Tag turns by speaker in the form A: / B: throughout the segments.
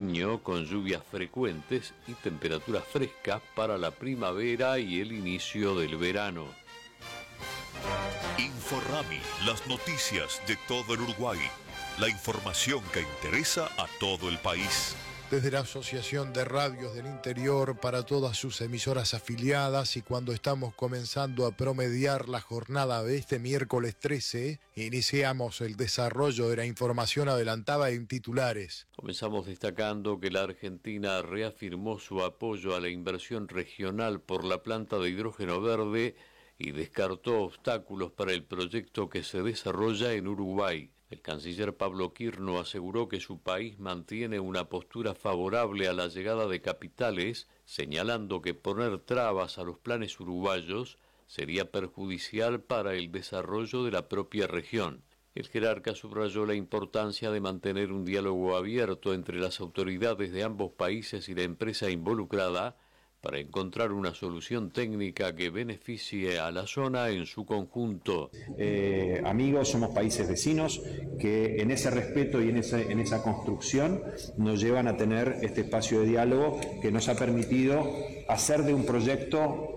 A: otoño con lluvias frecuentes y temperaturas frescas para la primavera y el inicio del verano.
B: Inforrami, las noticias de todo el Uruguay. La información que interesa a todo el país.
C: Desde la Asociación de Radios del Interior para todas sus emisoras afiliadas, y cuando estamos comenzando a promediar la jornada de este miércoles 13, iniciamos el desarrollo de la información adelantada en titulares.
A: Comenzamos destacando que la Argentina reafirmó su apoyo a la inversión regional por la planta de hidrógeno verde y descartó obstáculos para el proyecto que se desarrolla en Uruguay. El canciller Pablo Quirno aseguró que su país mantiene una postura favorable a la llegada de capitales, señalando que poner trabas a los planes uruguayos sería perjudicial para el desarrollo de la propia región. El jerarca subrayó la importancia de mantener un diálogo abierto entre las autoridades de ambos países y la empresa involucrada para encontrar una solución técnica que beneficie a la zona en su conjunto.
D: Amigos, somos países vecinos que en ese respeto y en esa construcción nos llevan a tener este espacio de diálogo que nos ha permitido hacer de un proyecto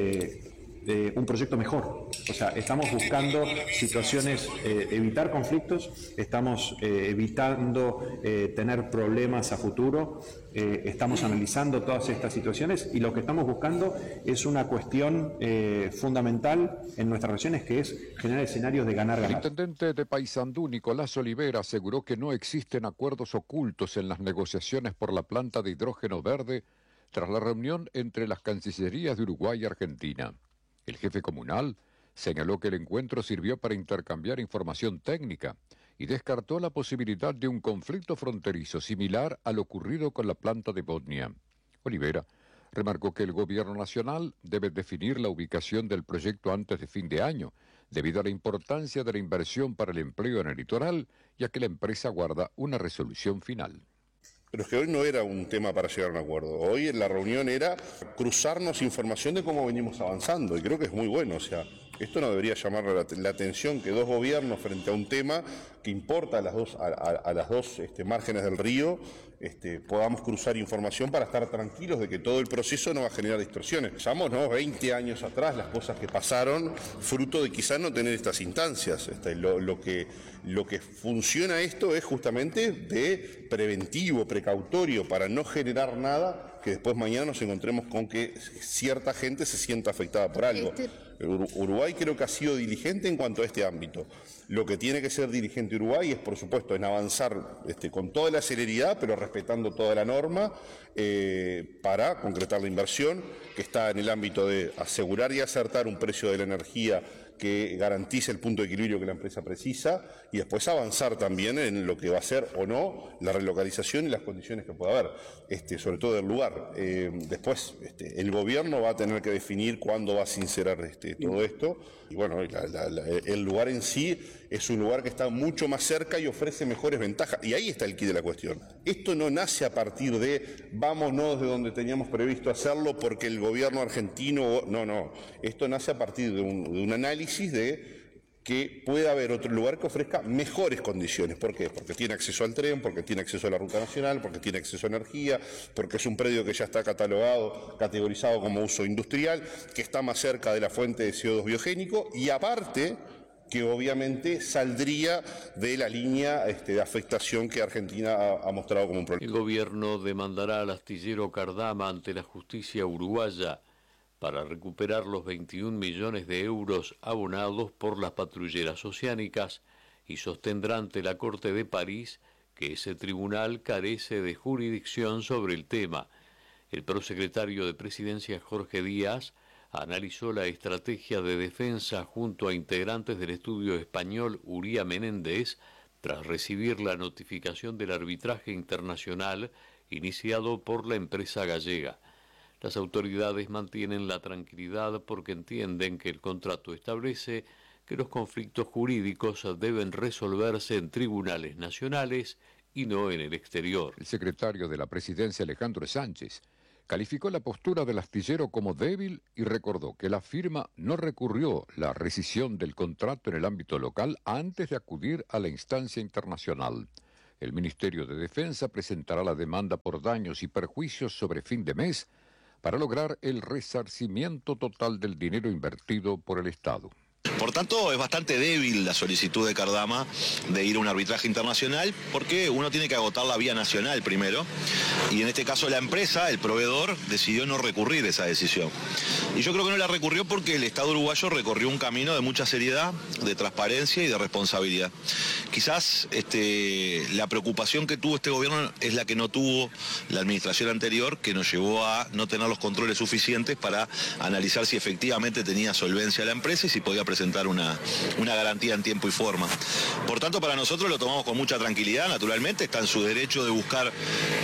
D: mejor. O sea, estamos buscando situaciones, evitar conflictos, estamos evitando tener problemas a futuro, estamos analizando todas estas situaciones y lo que estamos buscando es una cuestión fundamental en nuestras regiones, que es generar escenarios de ganar-ganar.
E: El intendente de Paysandú, Nicolás Olivera, aseguró que no existen acuerdos ocultos en las negociaciones por la planta de hidrógeno verde tras la reunión entre las cancillerías de Uruguay y Argentina. El jefe comunal señaló que el encuentro sirvió para intercambiar información técnica y descartó la posibilidad de un conflicto fronterizo similar al ocurrido con la planta de Botnia. Olivera remarcó que el gobierno nacional debe definir la ubicación del proyecto antes de fin de año, debido a la importancia de la inversión para el empleo en el litoral, ya que la empresa guarda una resolución final.
F: Pero es que hoy no era un tema para llegar a un acuerdo. Hoy en la reunión era cruzarnos información de cómo venimos avanzando, y creo que es muy bueno. O sea, esto no debería llamar la atención que dos gobiernos frente a un tema que importa a las dos márgenes del río, podamos cruzar información para estar tranquilos de que todo el proceso no va a generar distorsiones. Pensamos, 20 años atrás, las cosas que pasaron, fruto de quizás no tener estas instancias. Lo que funciona esto es justamente de preventivo, precautorio, para no generar nada que después mañana nos encontremos con que cierta gente se sienta afectada por algo. Uruguay creo que ha sido diligente en cuanto a este ámbito. Lo que tiene que ser diligente Uruguay es, por supuesto, en avanzar con toda la celeridad, pero respetando toda la norma, para concretar la inversión, que está en el ámbito de asegurar y acertar un precio de la energía que garantice el punto de equilibrio que la empresa precisa, y después avanzar también en lo que va a ser o no la relocalización y las condiciones que pueda haber, sobre todo del lugar. Después el gobierno va a tener que definir cuándo va a sincerar todo esto, y bueno, el lugar en sí es un lugar que está mucho más cerca y ofrece mejores ventajas, y ahí está el quid de la cuestión. Esto no nace a partir de vámonos de donde teníamos previsto hacerlo porque el gobierno argentino, no, esto nace a partir de un análisis de que pueda haber otro lugar que ofrezca mejores condiciones. ¿Por qué? Porque tiene acceso al tren, porque tiene acceso a la ruta nacional, porque tiene acceso a energía, porque es un predio que ya está categorizado como uso industrial, que está más cerca de la fuente de CO2 biogénico, y aparte que obviamente saldría de la línea de afectación que Argentina ha mostrado como un problema.
A: El gobierno demandará al astillero Cardama ante la justicia uruguaya para recuperar los 21 millones de euros abonados por las patrulleras oceánicas, y sostendrá ante la Corte de París que ese tribunal carece de jurisdicción sobre el tema. El prosecretario de Presidencia, Jorge Díaz, analizó la estrategia de defensa junto a integrantes del estudio español Uría Menéndez tras recibir la notificación del arbitraje internacional iniciado por la empresa gallega. Las autoridades mantienen la tranquilidad porque entienden que el contrato establece que los conflictos jurídicos deben resolverse en tribunales nacionales y no en el exterior.
E: El secretario de la Presidencia, Alejandro Sánchez, calificó la postura del astillero como débil y recordó que la firma no recurrió la rescisión del contrato en el ámbito local antes de acudir a la instancia internacional. El Ministerio de Defensa presentará la demanda por daños y perjuicios sobre fin de mes para lograr el resarcimiento total del dinero invertido por el Estado.
G: Por tanto, es bastante débil la solicitud de Cardama de ir a un arbitraje internacional porque uno tiene que agotar la vía nacional primero y en este caso la empresa, el proveedor, decidió no recurrir esa decisión. Y yo creo que no la recurrió porque el Estado uruguayo recorrió un camino de mucha seriedad, de transparencia y de responsabilidad. Quizás la preocupación que tuvo este gobierno es la que no tuvo la administración anterior, que nos llevó a no tener los controles suficientes para analizar si efectivamente tenía solvencia la empresa y si podía presentar una garantía en tiempo y forma. Por tanto, para nosotros lo tomamos con mucha tranquilidad, naturalmente, está en su derecho de buscar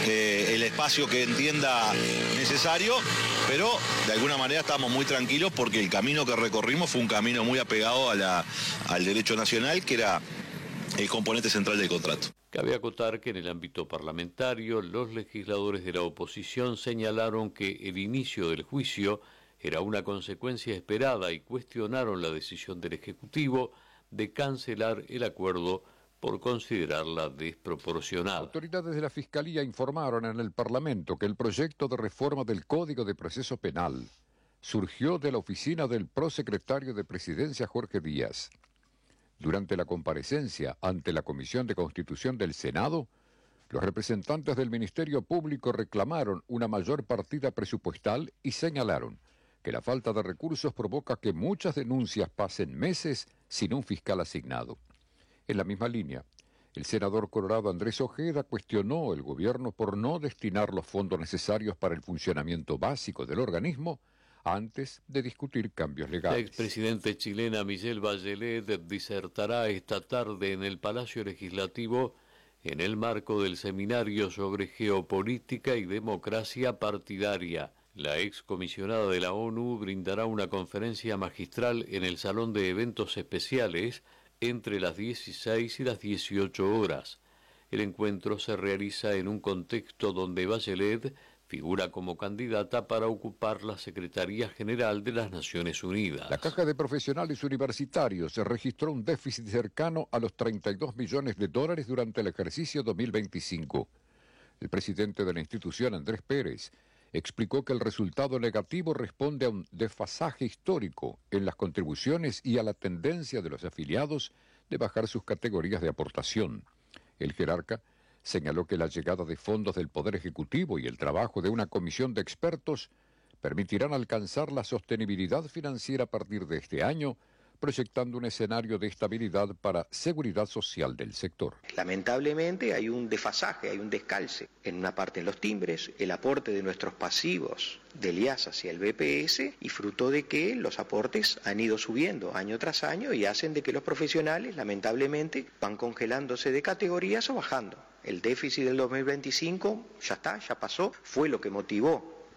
G: el espacio que entienda necesario, pero de alguna manera estamos muy tranquilos porque el camino que recorrimos fue un camino muy apegado al derecho nacional, que era el componente central del contrato.
A: Cabe acotar que en el ámbito parlamentario, los legisladores de la oposición señalaron que el inicio del juicio era una consecuencia esperada y cuestionaron la decisión del Ejecutivo de cancelar el acuerdo por considerarla desproporcionada.
E: Autoridades de la Fiscalía informaron en el Parlamento que el proyecto de reforma del Código de Proceso Penal surgió de la oficina del prosecretario de Presidencia Jorge Díaz. Durante la comparecencia ante la Comisión de Constitución del Senado, los representantes del Ministerio Público reclamaron una mayor partida presupuestal y señalaron que la falta de recursos provoca que muchas denuncias pasen meses sin un fiscal asignado. En la misma línea, el senador colorado Andrés Ojeda cuestionó al gobierno por no destinar los fondos necesarios para el funcionamiento básico del organismo antes de discutir cambios legales.
A: La expresidenta chilena Michelle Bachelet disertará esta tarde en el Palacio Legislativo en el marco del seminario sobre geopolítica y democracia partidaria. La excomisionada de la ONU brindará una conferencia magistral en el Salón de Eventos Especiales entre las 16 y las 18 horas. El encuentro se realiza en un contexto donde Bachelet figura como candidata para ocupar la Secretaría General de las Naciones Unidas.
E: La Caja de Profesionales Universitarios registró un déficit cercano a los $32 millones durante el ejercicio 2025. El presidente de la institución, Andrés Pérez, explicó que el resultado negativo responde a un desfasaje histórico en las contribuciones y a la tendencia de los afiliados de bajar sus categorías de aportación. El jerarca señaló que la llegada de fondos del Poder Ejecutivo y el trabajo de una comisión de expertos permitirán alcanzar la sostenibilidad financiera a partir de este año, proyectando un escenario de estabilidad para seguridad social del sector.
H: Lamentablemente hay un desfasaje, hay un descalce. En una parte en los timbres, el aporte de nuestros pasivos del IAS hacia el BPS y fruto de que los aportes han ido subiendo año tras año y hacen de que los profesionales lamentablemente van congelándose de categorías o bajando. El déficit del 2025 ya está, ya pasó, fue lo que motivó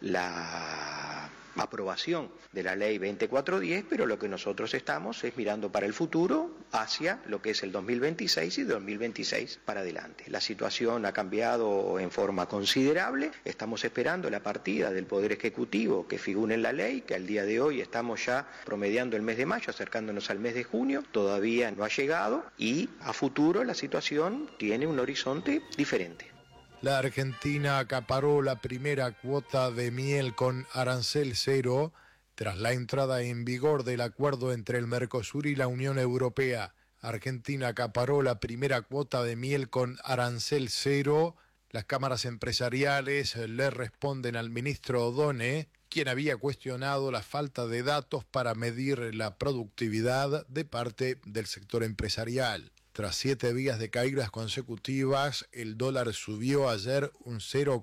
H: la aprobación de la ley 2410, pero lo que nosotros estamos es mirando para el futuro hacia lo que es el 2026 y 2026 para adelante. La situación ha cambiado en forma considerable, estamos esperando la partida del Poder Ejecutivo que figura en la ley, que al día de hoy estamos ya promediando el mes de mayo, acercándonos al mes de junio, todavía no ha llegado y a futuro la situación tiene un horizonte diferente.
C: La Argentina acaparó la primera cuota de miel con arancel cero tras la entrada en vigor del acuerdo entre el Mercosur y la Unión Europea. Argentina acaparó la primera cuota de miel con arancel cero. Las cámaras empresariales le responden al ministro Odone, quien había cuestionado la falta de datos para medir la productividad de parte del sector empresarial. Tras 7 días de caídas consecutivas, el dólar subió ayer un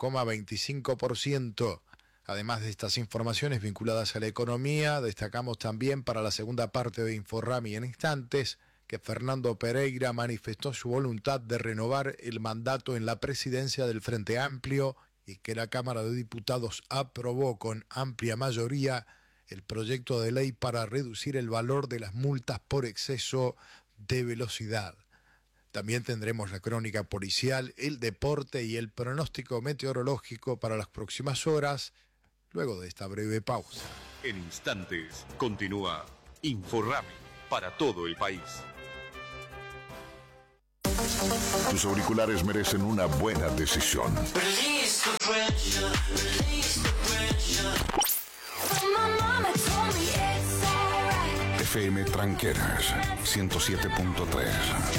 C: 0,25%. Además de estas informaciones vinculadas a la economía, destacamos también para la segunda parte de Inforrami en instantes que Fernando Pereira manifestó su voluntad de renovar el mandato en la presidencia del Frente Amplio y que la Cámara de Diputados aprobó con amplia mayoría el proyecto de ley para reducir el valor de las multas por exceso de velocidad. También tendremos la crónica policial, el deporte y el pronóstico meteorológico para las próximas horas, luego de esta breve pausa.
I: En instantes continúa Inforrami para todo el país. Tus auriculares merecen una buena decisión. FM Tranqueras 107.3.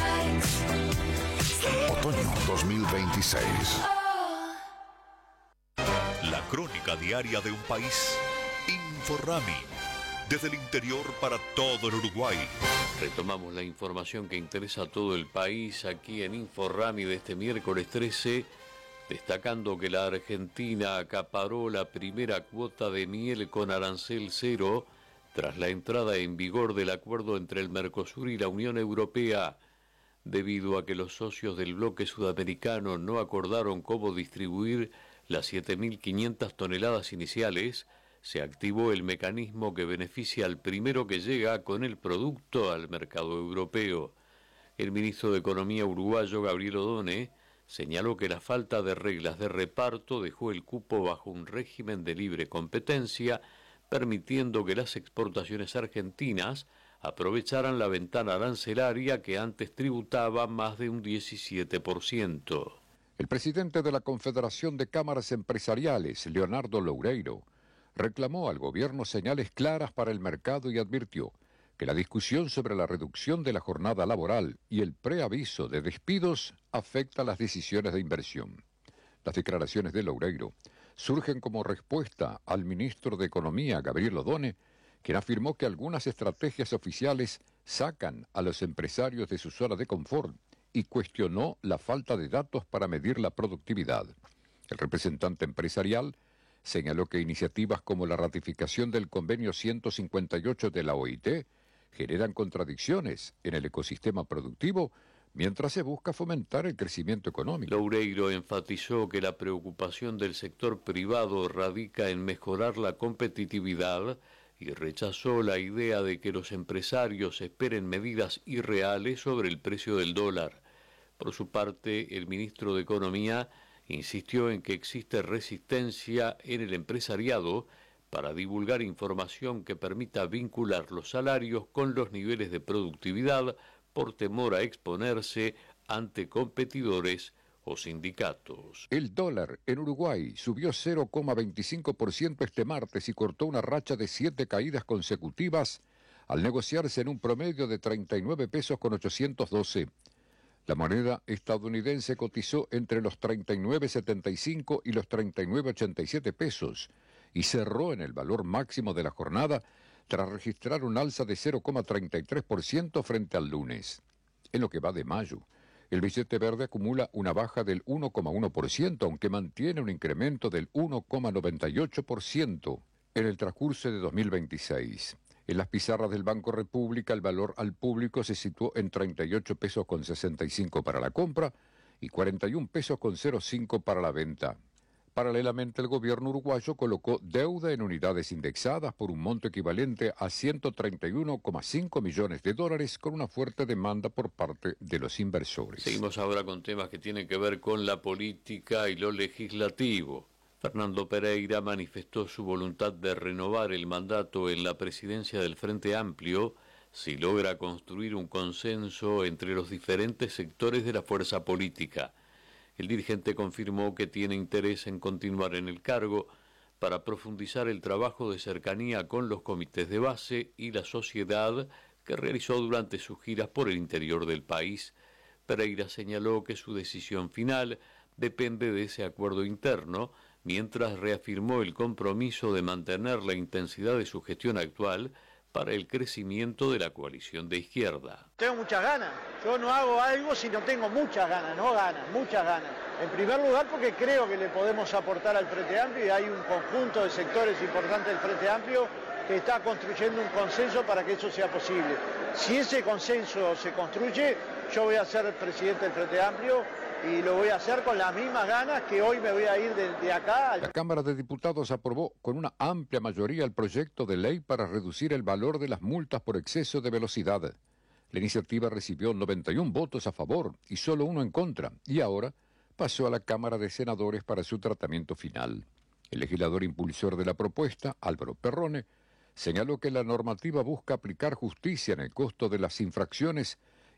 I: Otoño 2026.
B: La crónica diaria de un país. Inforrami. Desde el interior para todo el Uruguay.
A: Retomamos la información que interesa a todo el país aquí en Inforrami de este miércoles 13, destacando que la Argentina acaparó la primera cuota de miel con arancel cero tras la entrada en vigor del acuerdo entre el Mercosur y la Unión Europea, debido a que los socios del bloque sudamericano no acordaron cómo distribuir las 7.500 toneladas iniciales. Se activó el mecanismo que beneficia al primero que llega con el producto al mercado europeo. El ministro de Economía uruguayo, Gabriel Odone, señaló que la falta de reglas de reparto dejó el cupo bajo un régimen de libre competencia, permitiendo que las exportaciones argentinas aprovecharan la ventana arancelaria que antes tributaba más de un 17%.
E: El presidente de la Confederación de Cámaras Empresariales, Leonardo Loureiro, reclamó al gobierno señales claras para el mercado y advirtió que la discusión sobre la reducción de la jornada laboral y el preaviso de despidos afecta las decisiones de inversión. Las declaraciones de Loureiro surgen como respuesta al ministro de Economía, Gabriel Odone, quien afirmó que algunas estrategias oficiales sacan a los empresarios de su zona de confort y cuestionó la falta de datos para medir la productividad. El representante empresarial señaló que iniciativas como la ratificación del convenio 158 de la OIT generan contradicciones en el ecosistema productivo mientras se busca fomentar el crecimiento económico.
A: Loureiro enfatizó que la preocupación del sector privado radica en mejorar la competitividad y rechazó la idea de que los empresarios esperen medidas irreales sobre el precio del dólar. Por su parte, el ministro de Economía insistió en que existe resistencia en el empresariado para divulgar información que permita vincular los salarios con los niveles de productividad por temor a exponerse ante competidores o sindicatos.
E: El dólar en Uruguay subió 0,25% este martes y cortó una racha de 7 caídas consecutivas al negociarse en un promedio de 39 pesos con 812. La moneda estadounidense cotizó entre los 39,75 y los 39,87 pesos y cerró en el valor máximo de la jornada tras registrar un alza de 0,33% frente al lunes. En lo que va de mayo, el billete verde acumula una baja del 1,1%, aunque mantiene un incremento del 1,98% en el transcurso de 2026. En las pizarras del Banco República, el valor al público se situó en 38 pesos con 65 para la compra y 41 pesos con 05 para la venta. Paralelamente, el gobierno uruguayo colocó deuda en unidades indexadas por un monto equivalente a 131,5 millones de dólares con una fuerte demanda por parte de los inversores.
A: Seguimos ahora con temas que tienen que ver con la política y lo legislativo. Fernando Pereira manifestó su voluntad de renovar el mandato en la presidencia del Frente Amplio si logra construir un consenso entre los diferentes sectores de la fuerza política. El dirigente confirmó que tiene interés en continuar en el cargo para profundizar el trabajo de cercanía con los comités de base y la sociedad que realizó durante sus giras por el interior del país. Pereira señaló que su decisión final depende de ese acuerdo interno, mientras reafirmó el compromiso de mantener la intensidad de su gestión actual para el crecimiento de la coalición de izquierda.
J: Tengo muchas ganas. Yo no hago algo si no tengo muchas ganas, muchas ganas. En primer lugar porque creo que le podemos aportar al Frente Amplio y hay un conjunto de sectores importantes del Frente Amplio que está construyendo un consenso para que eso sea posible. Si ese consenso se construye, yo voy a ser presidente del Frente Amplio y lo voy a hacer con las mismas ganas que hoy me voy a ir de acá.
E: La Cámara de Diputados aprobó con una amplia mayoría el proyecto de ley para reducir el valor de las multas por exceso de velocidad. La iniciativa recibió 91 votos a favor y solo 1 en contra, y ahora pasó a la Cámara de Senadores para su tratamiento final. El legislador impulsor de la propuesta, Álvaro Perrone, señaló que la normativa busca aplicar justicia en el costo de las infracciones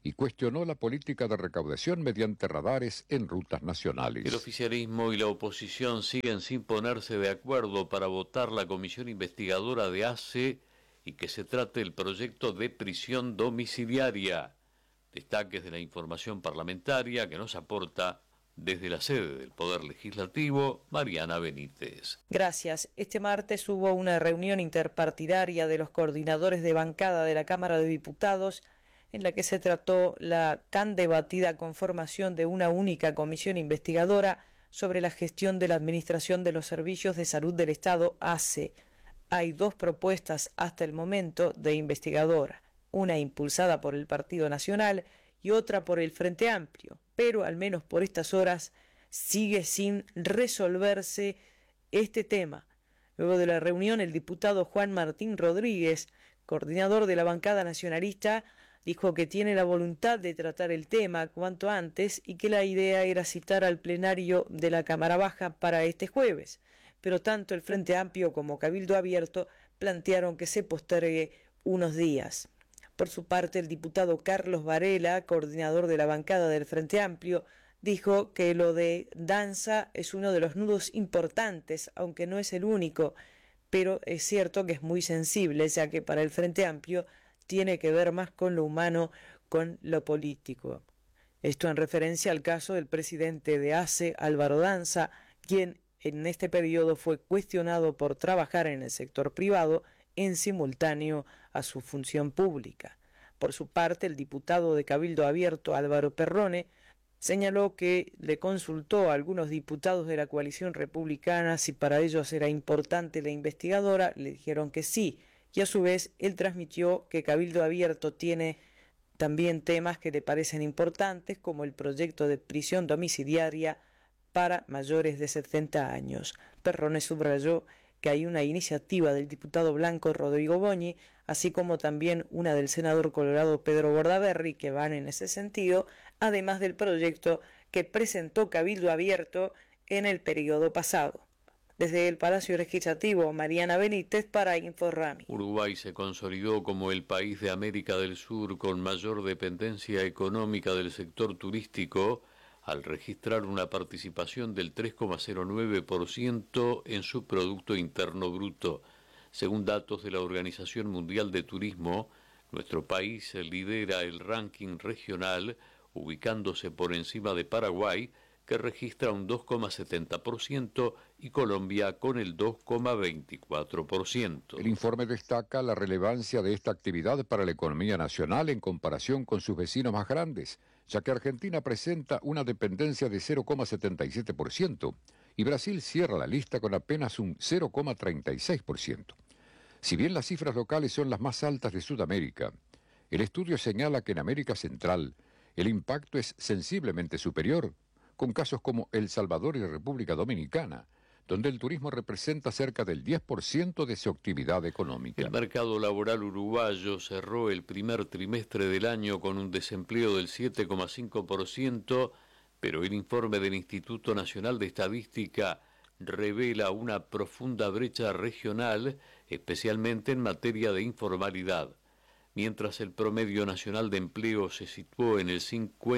E: y cuestionó la política de recaudación mediante radares en rutas nacionales.
A: El oficialismo y la oposición siguen sin ponerse de acuerdo para votar la comisión investigadora de ACE y que se trate el proyecto de prisión domiciliaria. Destaques de la información parlamentaria que nos aporta desde la sede del Poder Legislativo, Mariana Benítez.
K: Gracias. Este martes hubo una reunión interpartidaria de los coordinadores de bancada de la Cámara de Diputados en la que se trató la tan debatida conformación de una única comisión investigadora sobre la gestión de la Administración de los Servicios de Salud del Estado, ACE. Hay dos propuestas hasta el momento de investigadora, una impulsada por el Partido Nacional y otra por el Frente Amplio, pero al menos por estas horas sigue sin resolverse este tema. Luego de la reunión, el diputado Juan Martín Rodríguez, coordinador de la bancada nacionalista, dijo que tiene la voluntad de tratar el tema cuanto antes y que la idea era citar al plenario de la Cámara Baja para este jueves, pero tanto el Frente Amplio como Cabildo Abierto plantearon que se postergue unos días. Por su parte, el diputado Carlos Varela, coordinador de la bancada del Frente Amplio, dijo que lo de danza es uno de los nudos importantes, aunque no es el único, pero es cierto que es muy sensible, ya que para el Frente Amplio tiene que ver más con lo humano, con lo político. Esto en referencia al caso del presidente de ACE, Álvaro Danza, quien en este periodo fue cuestionado por trabajar en el sector privado en simultáneo a su función pública. Por su parte, el diputado de Cabildo Abierto, Álvaro Perrone, señaló que le consultó a algunos diputados de la coalición republicana si para ellos era importante la investigadora, le dijeron que sí, y a su vez él transmitió que Cabildo Abierto tiene también temas que le parecen importantes, como el proyecto de prisión domiciliaria para mayores de 70 años. Perrone subrayó que hay una iniciativa del diputado blanco Rodrigo Boñi, así como también una del senador colorado Pedro Bordaberry, que van en ese sentido, además del proyecto que presentó Cabildo Abierto en el periodo pasado. Desde el Palacio Legislativo, Mariana Benítez para InfoRami.
A: Uruguay se consolidó como el país de América del Sur con mayor dependencia económica del sector turístico al registrar una participación del 3,09% en su Producto Interno Bruto. Según datos de la Organización Mundial de Turismo, nuestro país lidera el ranking regional, ubicándose por encima de Paraguay, que registra un 2,70%, y Colombia con el 2,24%.
E: El informe destaca la relevancia de esta actividad para la economía nacional en comparación con sus vecinos más grandes, ya que Argentina presenta una dependencia de 0,77% y Brasil cierra la lista con apenas un 0,36%. Si bien las cifras locales son las más altas de Sudamérica, el estudio señala que en América Central el impacto es sensiblemente superior, con casos como El Salvador y República Dominicana, donde el turismo representa cerca del 10% de su actividad económica.
A: El mercado laboral uruguayo cerró el primer trimestre del año con un desempleo del 7,5%, pero el informe del Instituto Nacional de Estadística revela una profunda brecha regional, especialmente en materia de informalidad. Mientras el promedio nacional de empleo se situó en el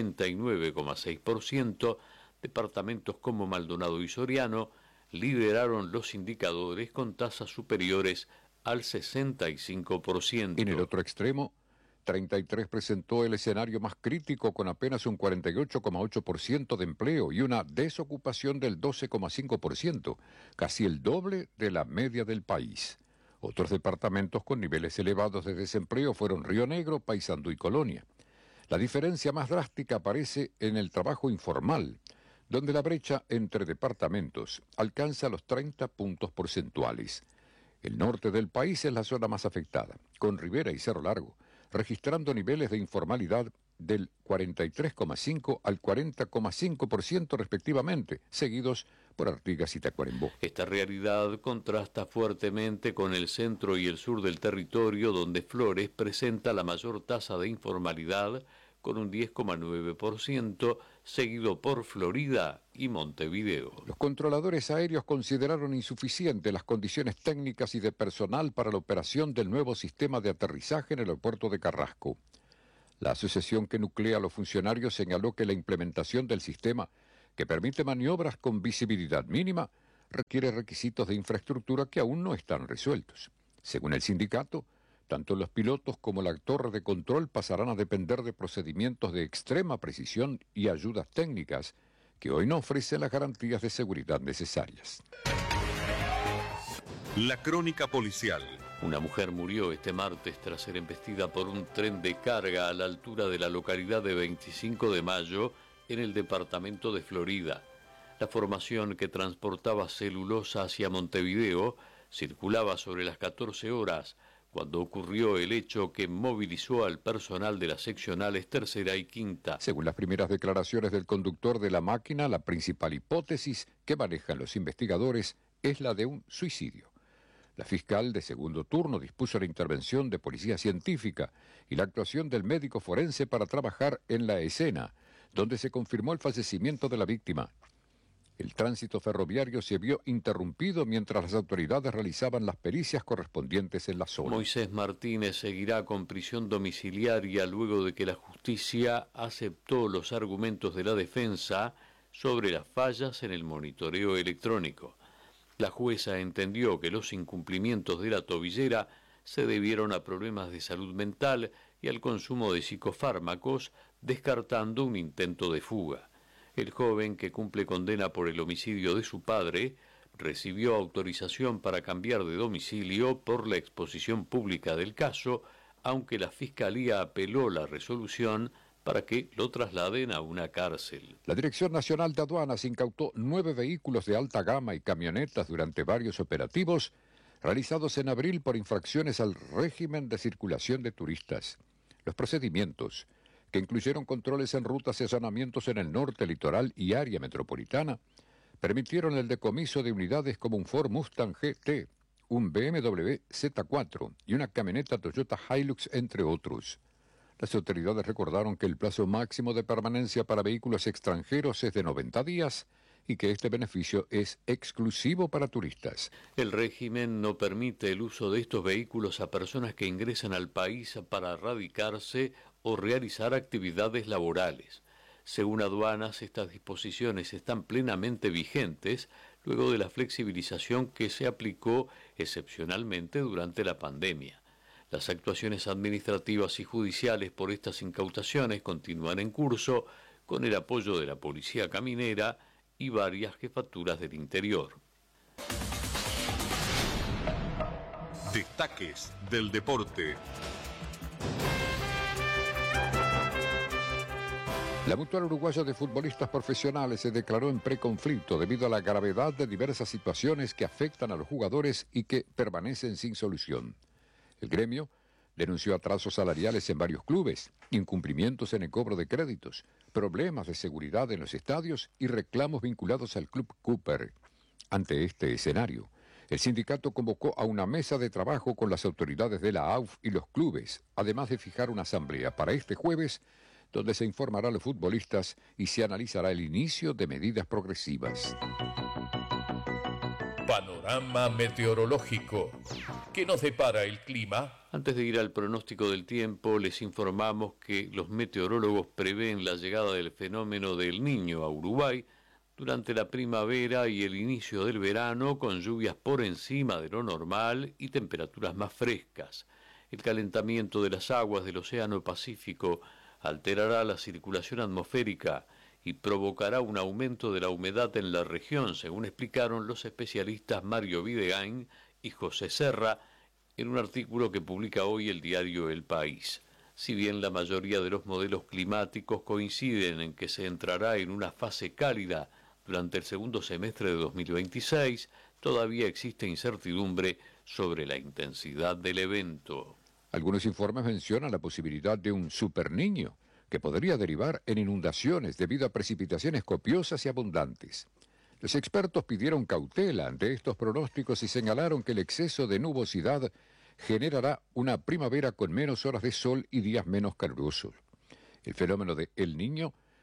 A: 59,6%, departamentos como Maldonado y Soriano lideraron los indicadores con tasas superiores al 65%.
E: En el otro extremo, 33 presentó el escenario más crítico con apenas un 48,8% de empleo y una desocupación del 12,5%, casi el doble de la media del país. Otros departamentos con niveles elevados de desempleo fueron Río Negro, Paysandú y Colonia. La diferencia más drástica aparece en el trabajo informal, donde la brecha entre departamentos alcanza los 30 puntos porcentuales. El norte del país es la zona más afectada, con Rivera y Cerro Largo, registrando niveles de informalidad del 43,5 al 40,5% respectivamente, seguidos por Artigas y Tacuarembó.
A: Esta realidad contrasta fuertemente con el centro y el sur del territorio, donde Flores presenta la mayor tasa de informalidad, con un 10,9%, seguido por Florida y Montevideo.
E: Los controladores aéreos consideraron insuficientes las condiciones técnicas y de personal para la operación del nuevo sistema de aterrizaje en el aeropuerto de Carrasco. La asociación que nuclea a los funcionarios señaló que la implementación del sistema, que permite maniobras con visibilidad mínima, requiere requisitos de infraestructura que aún no están resueltos. Según el sindicato, tanto los pilotos como la torre de control pasarán a depender de procedimientos de extrema precisión y ayudas técnicas que hoy no ofrecen las garantías de seguridad necesarias.
B: La crónica policial.
A: Una mujer murió este martes tras ser embestida por un tren de carga a la altura de la localidad de 25 de Mayo, en el departamento de Florida. La formación que transportaba celulosa hacia Montevideo circulaba sobre las 14 horas, cuando ocurrió el hecho que movilizó al personal de las seccionales tercera y quinta.
E: Según las primeras declaraciones del conductor de la máquina, la principal hipótesis que manejan los investigadores es la de un suicidio. La fiscal de segundo turno dispuso la intervención de policía científica y la actuación del médico forense para trabajar en la escena, donde se confirmó el fallecimiento de la víctima. El tránsito ferroviario se vio interrumpido mientras las autoridades realizaban las pericias correspondientes en la zona.
A: Moisés Martínez seguirá con prisión domiciliaria luego de que la justicia aceptó los argumentos de la defensa sobre las fallas en el monitoreo electrónico. La jueza entendió que los incumplimientos de la tobillera se debieron a problemas de salud mental y al consumo de psicofármacos, descartando un intento de fuga. El joven, que cumple condena por el homicidio de su padre, recibió autorización para cambiar de domicilio por la exposición pública del caso, aunque la Fiscalía apeló la resolución para que lo trasladen a una cárcel.
E: La Dirección Nacional de Aduanas incautó 9 vehículos de alta gama y camionetas durante varios operativos realizados en abril por infracciones al régimen de circulación de turistas. Los procedimientos, que incluyeron controles en rutas y allanamientos en el norte, litoral y área metropolitana, permitieron el decomiso de unidades como un Ford Mustang GT, un BMW Z4 y una camioneta Toyota Hilux, entre otros. Las autoridades recordaron que el plazo máximo de permanencia para vehículos extranjeros es de 90 días y que este beneficio es exclusivo para turistas.
A: El régimen no permite el uso de estos vehículos a personas que ingresan al país para radicarse o realizar actividades laborales. Según aduanas, estas disposiciones están plenamente vigentes luego de la flexibilización que se aplicó excepcionalmente durante la pandemia. Las actuaciones administrativas y judiciales por estas incautaciones continúan en curso con el apoyo de la Policía Caminera y varias jefaturas del interior.
B: Destaques del deporte.
E: La Mutual Uruguaya de Futbolistas Profesionales se declaró en preconflicto debido a la gravedad de diversas situaciones que afectan a los jugadores y que permanecen sin solución. El gremio denunció atrasos salariales en varios clubes, incumplimientos en el cobro de créditos, problemas de seguridad en los estadios y reclamos vinculados al Club Cooper. Ante este escenario, el sindicato convocó a una mesa de trabajo con las autoridades de la AUF y los clubes, además de fijar una asamblea para este jueves, donde se informará a los futbolistas y se analizará el inicio de medidas progresivas.
L: Panorama meteorológico. ¿Qué nos depara el clima?
A: Antes de ir al pronóstico del tiempo, les informamos que los meteorólogos prevén la llegada del fenómeno del Niño a Uruguay durante la primavera y el inicio del verano, con lluvias por encima de lo normal y temperaturas más frescas. El calentamiento de las aguas del Océano Pacífico alterará la circulación atmosférica y provocará un aumento de la humedad en la región, según explicaron los especialistas Mario Videgain y José Serra en un artículo que publica hoy el diario El País. Si bien la mayoría de los modelos climáticos coinciden en que se entrará en una fase cálida durante el segundo semestre de 2026, todavía existe incertidumbre sobre la intensidad del evento.
E: Algunos informes mencionan la posibilidad de un superniño, que podría derivar en inundaciones debido a precipitaciones copiosas y abundantes. Los expertos pidieron cautela ante estos pronósticos y señalaron que el exceso de nubosidad generará una primavera con menos horas de sol y días menos calurosos. El fenómeno de El Niño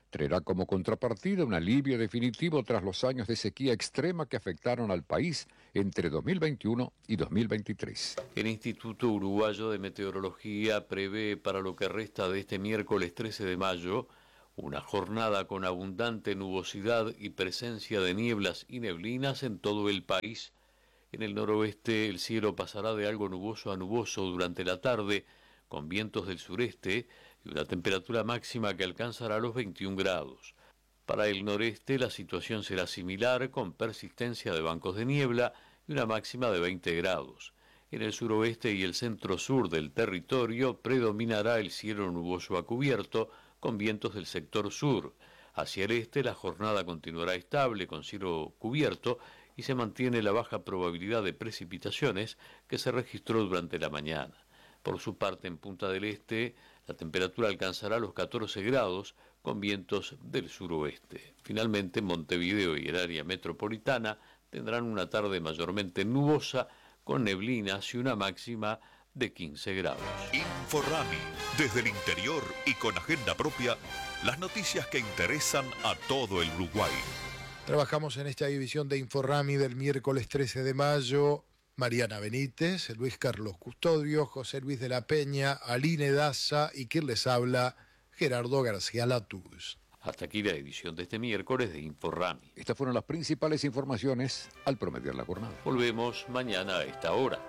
E: traerá como contrapartida un alivio definitivo tras los años de sequía extrema que afectaron al país entre 2021 y 2023.
A: El Instituto Uruguayo de Meteorología prevé para lo que resta de este miércoles 13 de mayo una jornada con abundante nubosidad y presencia de nieblas y neblinas en todo el país. En el noroeste el cielo pasará de algo nuboso a nuboso durante la tarde, con vientos del sureste y una temperatura máxima que alcanzará los 21 grados. Para el noreste la situación será similar, con persistencia de bancos de niebla y una máxima de 20 grados. En el suroeste y el centro-sur del territorio predominará el cielo nuboso a cubierto, con vientos del sector sur. Hacia el este la jornada continuará estable, con cielo cubierto, y se mantiene la baja probabilidad de precipitaciones que se registró durante la mañana. Por su parte, en Punta del Este, la temperatura alcanzará los 14 grados, con vientos del suroeste. Finalmente, Montevideo y el área metropolitana tendrán una tarde mayormente nubosa, con neblinas y una máxima de 15 grados.
B: Inforrami, desde el interior y con agenda propia, las noticias que interesan a todo el Uruguay.
C: Trabajamos en esta división de Inforrami del miércoles 13 de mayo. Mariana Benítez, Luis Carlos Custodio, José Luis de la Peña, Aline Daza y quien les habla, Gerardo García Latús.
A: Hasta aquí la edición de este miércoles de Inforrami.
E: Estas fueron las principales informaciones al promediar la jornada.
A: Volvemos mañana a esta hora.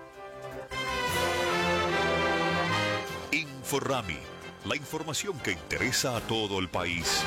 B: Inforrami, la información que interesa a todo el país.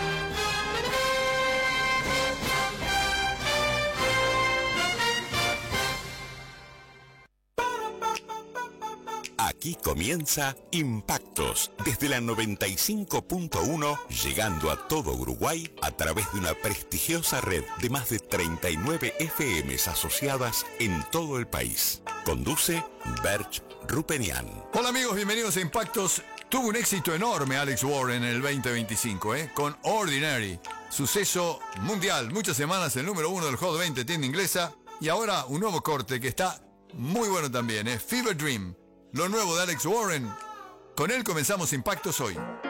M: Aquí comienza Impactos, desde la 95.1, llegando a todo Uruguay a través de una prestigiosa red de más de 39 FMs asociadas en todo el país. Conduce Berch Rupenian.
N: Hola amigos, bienvenidos a Impactos. Tuvo un éxito enorme Alex Warren en el 2025, con Ordinary. Suceso mundial, muchas semanas el número 1 del Hot 20 tienda inglesa. Y ahora un nuevo corte que está muy bueno también, Fever Dream. Lo nuevo de Alex Warren. Con él comenzamos Impactos hoy.